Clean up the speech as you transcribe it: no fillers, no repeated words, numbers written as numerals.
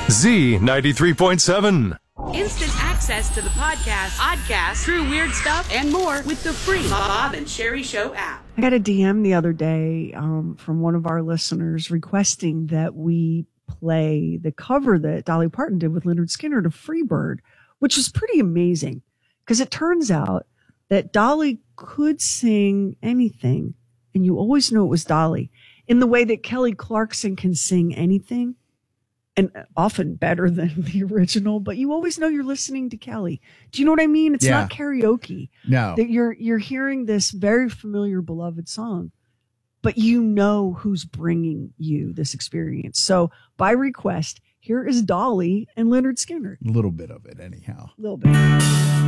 Z93.7. Instant access to the podcast, true weird stuff, and more with the free Bob and Sherry Show app. I got a DM the other day from one of our listeners requesting that we play the cover that Dolly Parton did with Lynyrd Skynyrd to Freebird, which is pretty amazing because it turns out that Dolly could sing anything, and you always know it was Dolly, in the way that Kelly Clarkson can sing anything, and often better than the original, but you always know you're listening to Kelly. Do you know what I mean? It's not karaoke. No. That you're hearing this very familiar, beloved song, but you know who's bringing you this experience. So by request, here is Dolly and Lynyrd Skynyrd. A little bit of it anyhow. A little bit.